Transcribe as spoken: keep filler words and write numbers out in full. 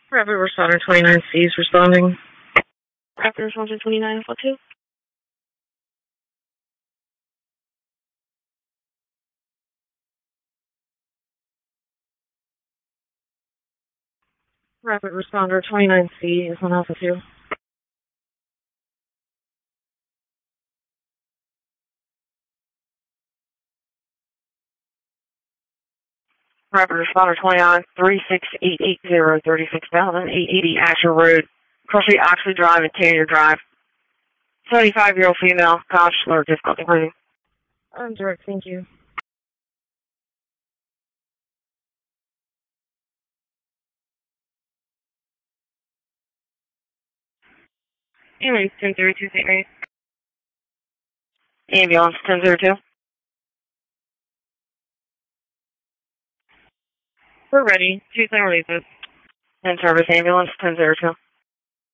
Rapid responder twenty-nine C is responding. Rapid responder twenty-nine, what two? Rapid responder twenty-nine C is on Alpha two. Rapid responder twenty-nine, three six eight eight zero, thirty-six thousand eight eighty Asher Road, Crossy Oxley Drive and Tanner Drive. seventy-five-year-old female, gosh, lower difficulty breathing. I'm direct, thank you. Ambulance ten zero two, Saint Mary's. Ambulance ten zero two. We're ready. Two clean releases. In service ambulance ten zero two.